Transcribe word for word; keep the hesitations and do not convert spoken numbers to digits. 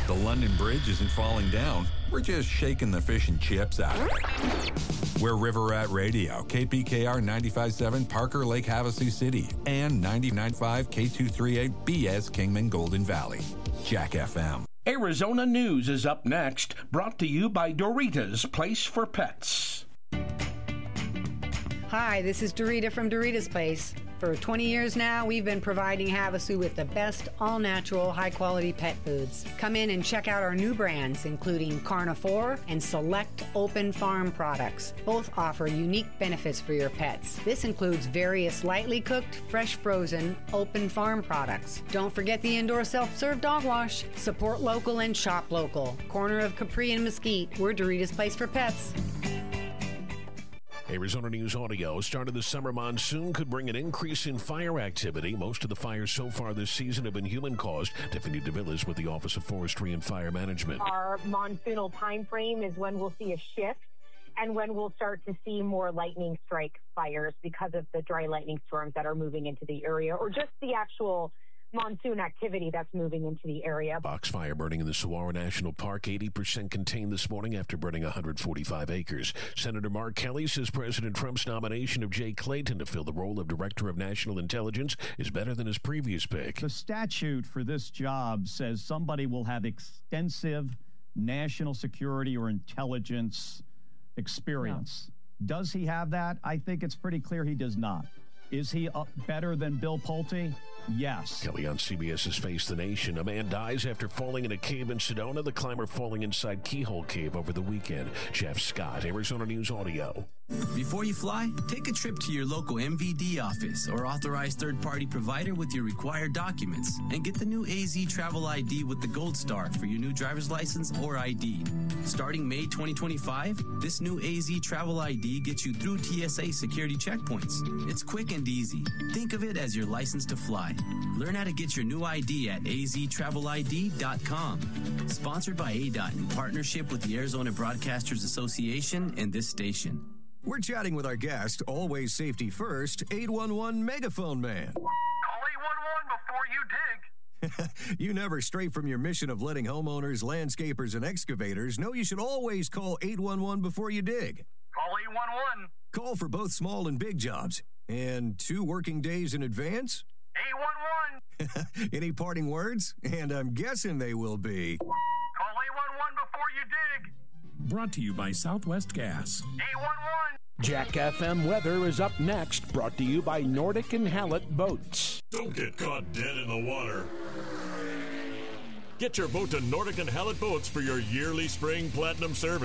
The London Bridge isn't falling down. We're just shaking the fish and chips out of it. We're River Rat Radio, K P K R ninety-five point seven, Parker Lake, Havasu City, and ninety-nine point five K two thirty-eight B S Kingman Golden Valley. Jack F M. Arizona News is up next, brought to you by Doritos Place for Pets. Hi, this is Dorita from Dorita's Place. For twenty years now, we've been providing Havasu with the best all-natural, high-quality pet foods. Come in and check out our new brands, including Carnivore and select Open Farm products. Both offer unique benefits for your pets. This includes various lightly cooked, fresh frozen, Open Farm products. Don't forget the indoor self-serve dog wash. Support local and shop local. Corner of Capri and Mesquite, we're Dorita's Place for Pets. Arizona News Audio. Start of the summer monsoon could bring an increase in fire activity. Most of the fires so far this season have been human-caused. Tiffany DeVillas with the Office of Forestry and Fire Management. Our monsoonal time frame is when we'll see a shift and when we'll start to see more lightning strike fires because of the dry lightning storms that are moving into the area, or just the actual monsoon activity that's moving into the area. Box fire burning in the Saguaro National Park, eighty percent contained this morning after burning one hundred forty-five acres. Senator Mark Kelly says President Trump's nomination of Jay Clayton to fill the role of Director of National Intelligence is better than his previous pick. The statute for this job says somebody will have extensive national security or intelligence experience. No. Does he have that? I think it's pretty clear he does not. Is he up better than Bill Pulte? Yes. Kelly on C B S's Face the Nation. A man dies after falling in a cave in Sedona. The climber falling inside Keyhole Cave over the weekend. Jeff Scott, Arizona News Audio. Before you fly, take a trip to your local M V D office or authorized third-party provider with your required documents and get the new A Z Travel I D with the Gold Star for your new driver's license or I D. Starting May twenty twenty-five, this new A Z Travel I D gets you through T S A security checkpoints. It's quick and easy. Think of it as your license to fly. Learn how to get your new I D at A Z travel I D dot com. Sponsored by A D O T in partnership with the Arizona Broadcasters Association and this station. We're chatting with our guest, always safety first, eight one one Megaphone Man. Call eight one one before you dig. You never stray from your mission of letting homeowners, landscapers, and excavators know you should always call eight one one before you dig. Call eight one one. Call for both small and big jobs. And two working days in advance? eight one one. Any parting words? And I'm guessing they will be. Call eight one one before you dig. Brought to you by Southwest Gas. eight one one. Jack F M weather is up next, brought to you by Nordic and Hallett Boats. Don't get caught dead in the water. Get your boat to Nordic and Hallett Boats for your yearly spring platinum service.